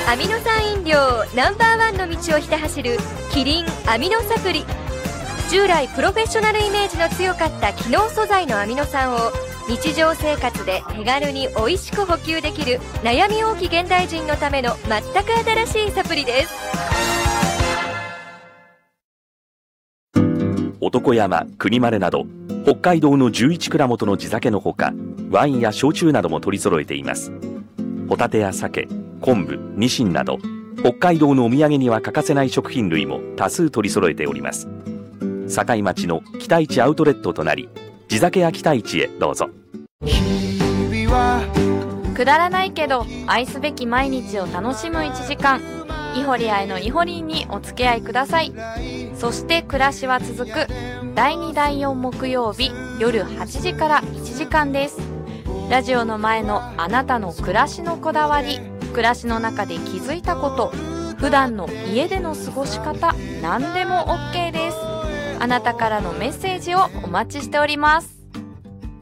アミノ酸飲料No.1の道をひた走るキリンアミノサプリ。従来プロフェッショナルイメージの強かった機能素材のアミノ酸を日常生活で手軽に美味しく補給できる悩み多き現代人のための全く新しいサプリです。 男山、国丸など北海道の11蔵元の地酒のほか、ワインや焼酎なども取り揃えています。ホタテや鮭、昆布、ニシンなど北海道のお土産には欠かせない食品類も多数取り揃えております。境町の北市アウトレットとなり、地酒や北市へどうぞ。 くだらないけど愛すべき毎日を楽しむ1時間、イホリアへのイホリンにお付き合いください。そして暮らしは続く第2第4木曜日夜8時から1時間です。ラジオの前のあなたの暮らしのこだわり、暮らしの中で気づいたこと、普段の家での過ごし方、何でも OK です。あなたからのメッセージをお待ちしております。